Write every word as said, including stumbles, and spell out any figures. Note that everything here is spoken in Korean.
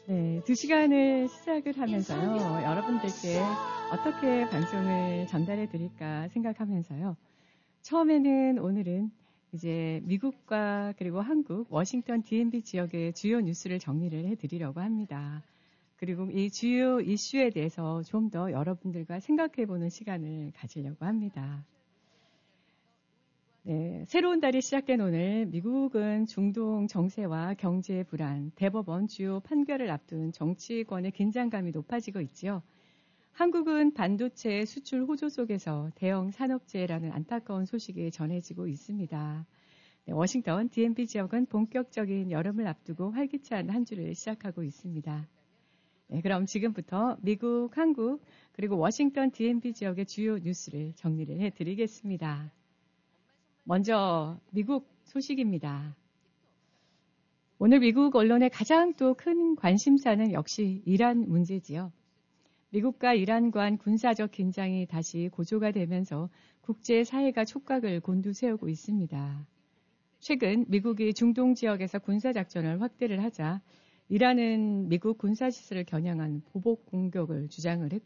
네, 두 시간을 시작을 하면서요. 여러분들께 어떻게 방송을 전달해 드릴까 생각하면서요. 처음에는 오늘은 이제 미국과 그리고 한국, 워싱턴 디엠비 지역의 주요 뉴스를 정리를 해 드리려고 합니다. 그리고 이 주요 이슈에 대해서 좀 더 여러분들과 생각해 보는 시간을 가지려고 합니다. 네, 새로운 달이 시작된 오늘 미국은 중동 정세와 경제 불안, 대법원 주요 판결을 앞둔 정치권의 긴장감이 높아지고 있지요. 한국은 반도체 수출 호조 속에서 대형 산업재해라는 안타까운 소식이 전해지고 있습니다. 네, 워싱턴 디엠비 지역은 본격적인 여름을 앞두고 활기찬 한 주를 시작하고 있습니다. 네, 그럼 지금부터 미국, 한국, 그리고 워싱턴 디엠비 지역의 주요 뉴스를 정리를 해드리겠습니다. 먼저 미국 소식입니다. 오늘 미국 언론의 가장 또 큰 관심사는 역시 이란 문제지요. 미국과 이란 간 군사적 긴장이 다시 고조가 되면서 국제사회가 촉각을 곤두세우고 있습니다. 최근 미국이 중동 지역에서 군사작전을 확대를 하자 이란은 미국 군사시설을 겨냥한 보복 공격을 주장을